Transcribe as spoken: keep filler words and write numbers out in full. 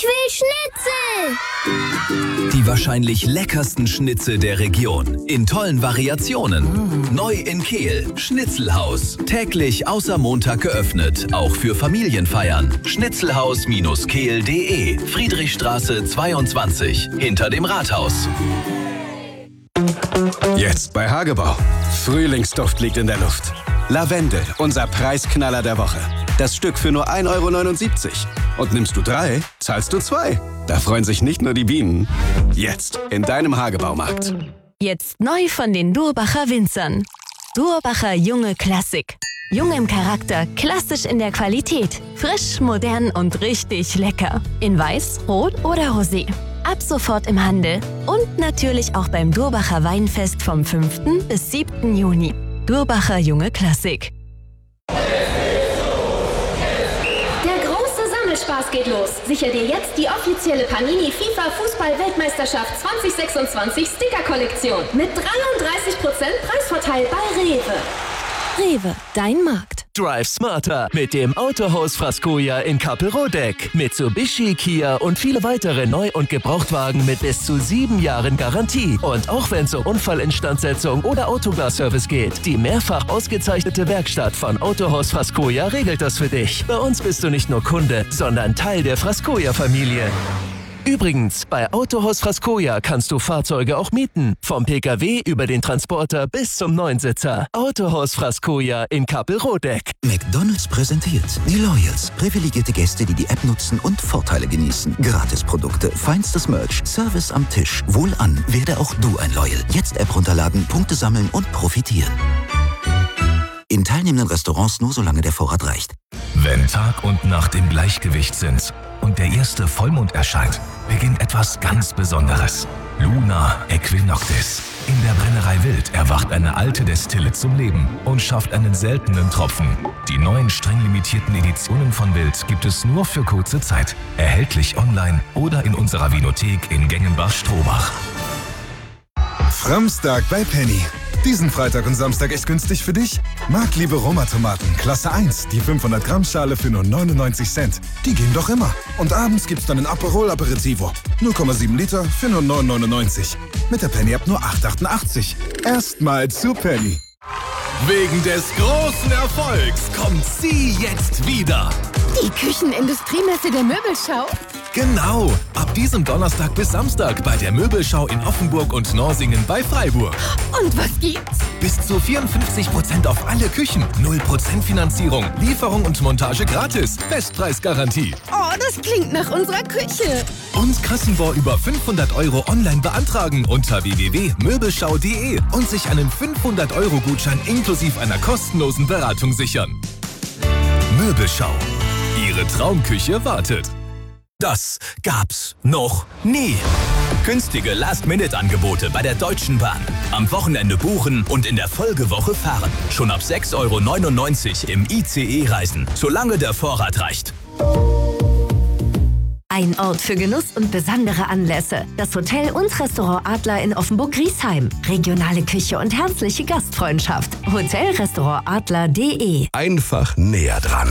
Ich will Schnitzel! Die wahrscheinlich leckersten Schnitzel der Region. In tollen Variationen. Mm. Neu in Kehl. Schnitzelhaus. Täglich außer Montag geöffnet. Auch für Familienfeiern. Schnitzelhaus Kehl punkt de. Friedrichstraße zweiundzwanzig. Hinter dem Rathaus. Jetzt bei Hagebau. Frühlingsduft liegt in der Luft. Lavendel, unser Preisknaller der Woche. Das Stück für nur ein Euro neunundsiebzig. Und nimmst du drei, zahlst du zwei. Da freuen sich nicht nur die Bienen. Jetzt in deinem Hagebaumarkt. Jetzt neu von den Durbacher Winzern. Durbacher Junge Klassik. Jung im Charakter, klassisch in der Qualität. Frisch, modern und richtig lecker. In Weiß, Rot oder Rosé. Ab sofort im Handel. Und natürlich auch beim Durbacher Weinfest vom fünften bis siebten Juni. Durbacher Junge Klassik. Spaß geht los. Sicher dir jetzt die offizielle Panini FIFA Fußball-Weltmeisterschaft zwanzig sechsundzwanzig Sticker-Kollektion mit dreiunddreißig Prozent Preisvorteil bei Rewe. Rewe, dein Markt. Drive smarter mit dem Autohaus Frascoja in Kappelrodeck. Mitsubishi, Kia und viele weitere Neu- und Gebrauchtwagen mit bis zu sieben Jahren Garantie. Und auch wenn es um Unfallinstandsetzung oder Autoglas-Service geht, die mehrfach ausgezeichnete Werkstatt von Autohaus Frascoja regelt das für dich. Bei uns bist du nicht nur Kunde, sondern Teil der Frascoja-Familie. Übrigens, bei Autohaus Frascoja kannst du Fahrzeuge auch mieten. Vom Pkw über den Transporter bis zum Neunsitzer. Autohaus Frascoja in Kappelrodeck. McDonald's präsentiert die Loyals. Privilegierte Gäste, die die App nutzen und Vorteile genießen. Gratisprodukte, feinstes Merch, Service am Tisch. Wohlan, werde auch du ein Loyal. Jetzt App runterladen, Punkte sammeln und profitieren. In teilnehmenden Restaurants nur solange der Vorrat reicht. Wenn Tag und Nacht im Gleichgewicht sind und der erste Vollmond erscheint, beginnt etwas ganz Besonderes. Luna Equinoctis. In der Brennerei Wild erwacht eine alte Destille zum Leben und schafft einen seltenen Tropfen. Die neuen streng limitierten Editionen von Wild gibt es nur für kurze Zeit. Erhältlich online oder in unserer Vinothek in Gengenbach-Strohbach. Framstag bei Penny. Diesen Freitag und Samstag echt günstig für dich? Marktliebe Roma-Tomaten, Klasse eins, die fünfhundert Gramm Schale für nur neunundneunzig Cent. Die gehen doch immer. Und abends gibt's dann ein Aperol Aperitivo. null Komma sieben Liter für nur neun neunundneunzig. Mit der Penny ab nur acht achtundachtzig. Erstmal zu Penny. Wegen des großen Erfolgs kommt sie jetzt wieder. Die Küchenindustriemesse der Möbelschau? Genau, ab diesem Donnerstag bis Samstag bei der Möbelschau in Offenburg und Norsingen bei Freiburg. Und was gibt's? Bis zu vierundfünfzig Prozent auf alle Küchen, null Prozent Finanzierung, Lieferung und Montage gratis, Bestpreisgarantie. Oh, das klingt nach unserer Küche. Und Kassenbon über fünfhundert Euro online beantragen unter w w w punkt möbelschau punkt de und sich einen fünfhundert Euro Gutschein inklusive einer kostenlosen Beratung sichern. Möbelschau. Ihre Traumküche wartet. Das gab's noch nie. Günstige Last-Minute-Angebote bei der Deutschen Bahn. Am Wochenende buchen und in der Folgewoche fahren. Schon ab sechs Euro neunundneunzig im I C E reisen, solange der Vorrat reicht. Ein Ort für Genuss und besondere Anlässe. Das Hotel und Restaurant Adler in Offenburg-Griesheim. Regionale Küche und herzliche Gastfreundschaft. Hotel Restaurant Adler punkt de. Einfach näher dran.